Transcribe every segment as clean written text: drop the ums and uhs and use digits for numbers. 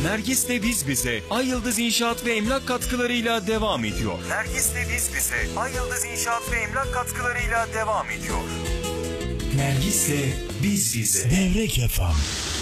Nergis'le Biz Bize, Ay Yıldız İnşaat ve Emlak katkılarıyla devam ediyor. Nergis'le Biz Bize, Ay Yıldız İnşaat ve Emlak katkılarıyla devam ediyor. Nergis'le Biz Bize. Devrek FM.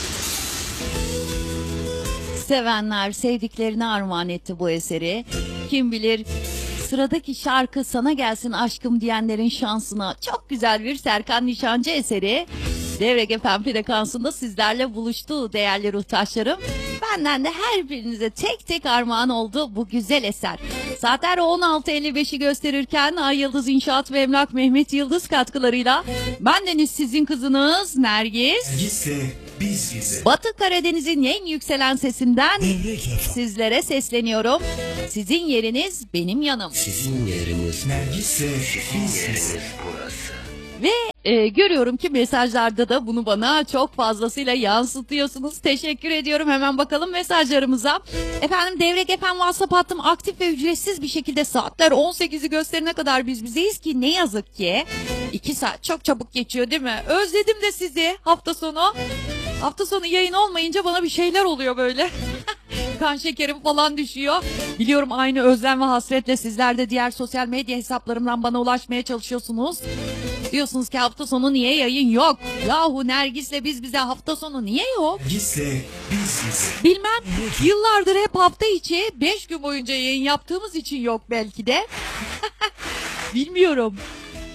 Sevenler sevdiklerine armağan etti bu eseri. Kim bilir sıradaki şarkı sana gelsin aşkım diyenlerin şansına çok güzel bir Serkan Nişancı eseri. Devrek FM frekansında sizlerle buluştu değerli ruhtaşlarım. Benden de her birinize tek tek armağan oldu bu güzel eser. Saatler 16.55'i gösterirken Ay Yıldız İnşaat ve Emlak Mehmet Yıldız katkılarıyla bendeniz sizin kızınız Nergis. Nergis'le Biz Bize. Batı Karadeniz'in en yükselen sesinden sizlere sesleniyorum. Sizin yeriniz benim yanım. Sizin yeriniz. Nergis'le Biz Bize. Burası. Ve görüyorum ki mesajlarda da bunu bana çok fazlasıyla yansıtıyorsunuz. Teşekkür ediyorum. Hemen bakalım mesajlarımıza. Efendim Devrek FM WhatsApp hattım aktif ve ücretsiz bir şekilde saatler 18'i gösterene kadar biz bizeyiz ki ne yazık ki 2 saat çok çabuk geçiyor değil mi? Özledim de sizi hafta sonu. Hafta sonu yayın olmayınca bana bir şeyler oluyor böyle. Kan şekerim falan düşüyor. Biliyorum aynı özlem ve hasretle sizler de diğer sosyal medya hesaplarımdan bana ulaşmaya çalışıyorsunuz. Diyorsunuz ki hafta sonu niye yayın yok? Yahu Nergis'le Biz Bize hafta sonu niye yok? Nergis'le Biz Bize. Bilmem, yıllardır hep hafta içi 5 gün boyunca yayın yaptığımız için yok belki de. Bilmiyorum.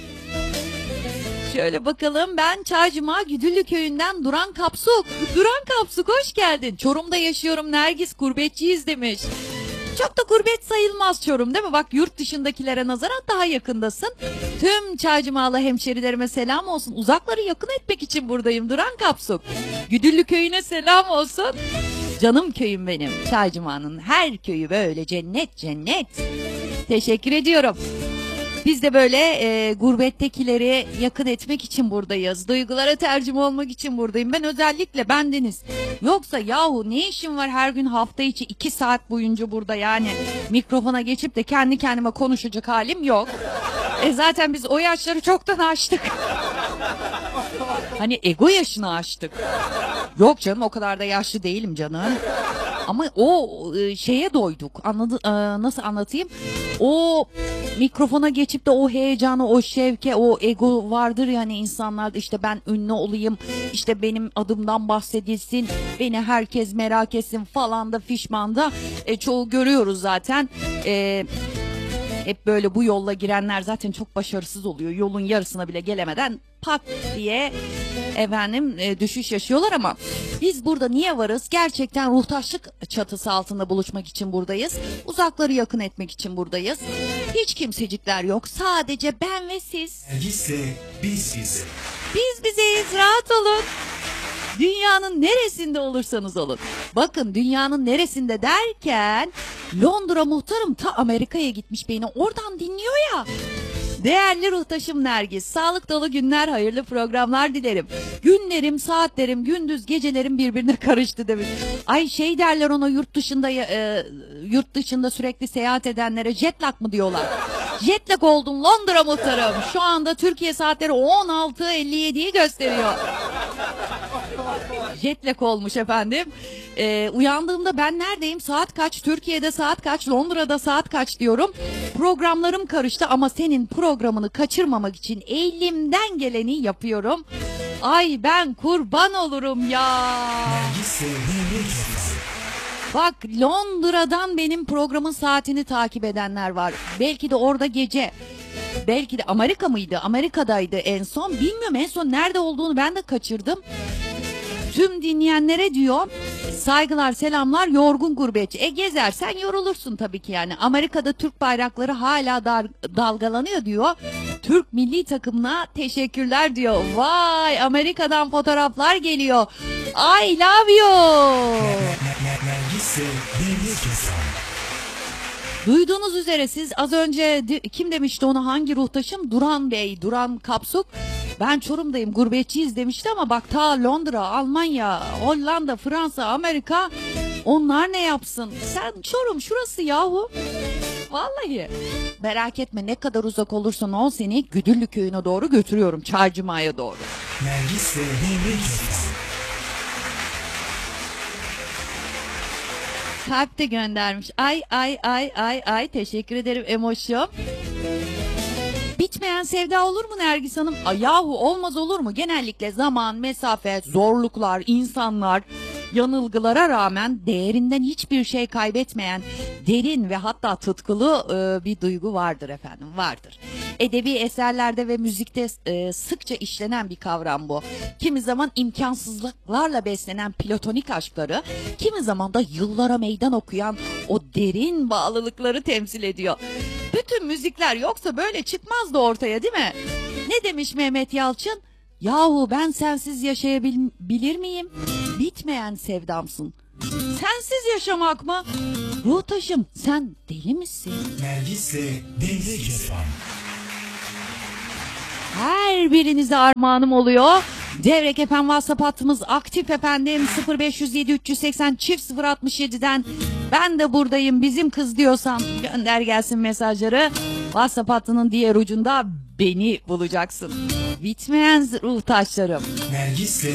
Şöyle bakalım, ben Çaycıma Güdüllü köyünden Duran Kapsuk. Duran Kapsuk hoş geldin. Çorum'da yaşıyorum Nergis, gurbetçiyiz demiş. Çok da gurbet sayılmaz Çorum değil mi? Bak yurt dışındakilere nazaran daha yakındasın. Tüm Çaycımalı hemşerilerime selam olsun. Uzakları yakın etmek için buradayım Duran Kapsuk. Güdüllü köyüne selam olsun. Canım köyüm benim. Çaycıma'nın her köyü böyle cennet cennet. Teşekkür ediyorum. Biz de böyle gurbettekileri yakın etmek için buradayız. Duygulara tercüme olmak için buradayım. Ben özellikle bendeniz. Yoksa yahu ne işim var her gün hafta içi 2 saat boyunca burada yani. Mikrofona geçip de kendi kendime konuşacak halim yok. Zaten biz o yaşları çoktan aştık. Hani ego yaşını aştık. Yok canım o kadar da yaşlı değilim canım. Ama o şeye doyduk. Nasıl anlatayım? O mikrofona geçip de o heyecanı, o şevke, o ego vardır yani insanlarda, işte ben ünlü olayım, işte benim adımdan bahsedilsin, beni herkes merak etsin falan da fişman da çoğu görüyoruz zaten. Hep böyle bu yolla girenler zaten çok başarısız oluyor. Yolun yarısına bile gelemeden pat diye düşüş yaşıyorlar ama biz burada niye varız? Gerçekten ruhtaşlık çatısı altında buluşmak için buradayız. Uzakları yakın etmek için buradayız. Hiç kimsecikler yok. Sadece ben ve siz. Nergis'le Biz Bize. Biz bizeyiz, rahat olun. Dünyanın neresinde olursanız olun. Bakın dünyanın neresinde derken Londra muhtarım ta Amerika'ya gitmiş, beni oradan dinliyor ya. Değerli ruhtaşım Nergis, sağlık dolu günler, hayırlı programlar dilerim. Günlerim, saatlerim, gündüz gecelerim birbirine karıştı demiş. Ay şey derler ona, yurt dışında sürekli seyahat edenlere jet lag mı diyorlar? Jet lag oldum Londra muhtarım. Şu anda Türkiye saatleri 16.57'yi gösteriyor. Jet lag olmuş efendim. Uyandığımda ben neredeyim, saat kaç, Türkiye'de saat kaç, Londra'da saat kaç diyorum. Programlarım karıştı ama senin programını kaçırmamak için elimden geleni yapıyorum. Ay ben kurban olurum ya. Nergis'le Biz. Bak Londra'dan benim programın saatini takip edenler var. Belki de orada gece. Belki de Amerika mıydı? Amerika'daydı en son. Bilmiyorum en son nerede olduğunu ben de kaçırdım. Tüm dinleyenlere diyor saygılar selamlar yorgun gurbetçi. Gezersen yorulursun tabii ki yani. Amerika'da Türk bayrakları hala dalgalanıyor diyor. Türk milli takımına teşekkürler diyor. Vay Amerika'dan fotoğraflar geliyor. I love you. Nergis'le Biz. Duyduğunuz üzere siz az önce kim demişti onu, hangi ruhtaşım? Duran Bey, Duran Kapsuk. Ben Çorum'dayım, gurbetçiyiz demişti ama bak ta Londra, Almanya, Hollanda, Fransa, Amerika, onlar ne yapsın? Sen Çorum şurası yahu. Vallahi merak etme, ne kadar uzak olursan ol seni Güdüllü köyüne doğru götürüyorum, Çaycıma'ya doğru. Nergis'le Biz. kalp de göndermiş. Ay ay ay ay ay, teşekkür ederim Emoş'um. Bitmeyen sevda olur mu Nergis Hanım? Ay yahu, olmaz olur mu? Genellikle zaman, mesafe, zorluklar, insanlar, yanılgılara rağmen değerinden hiçbir şey kaybetmeyen derin ve hatta tutkulu bir duygu vardır efendim, vardır. Edebi eserlerde ve müzikte sıkça işlenen bir kavram bu. Kimi zaman imkansızlıklarla beslenen platonik aşkları, kimi zaman da yıllara meydan okuyan o derin bağlılıkları temsil ediyor. Bütün müzikler yoksa böyle çıkmazdı ortaya, değil mi? Ne demiş Mehmet Yalçın? Yahu ben sensiz yaşayabilir miyim? Bitmeyen sevdamsın. Sensiz yaşamak mı? Ruhtaşım, sen deli misin? Nergis'le Devre Cefam. Her birinize armağanım oluyor. Devrek FM WhatsApp hattımız aktif efendim. 0507 380 çift 067'den ben de buradayım bizim kız diyorsan gönder gelsin mesajları. WhatsApp hattının diğer ucunda beni bulacaksın. Bitmeyen ruh taşlarım. Nergis'le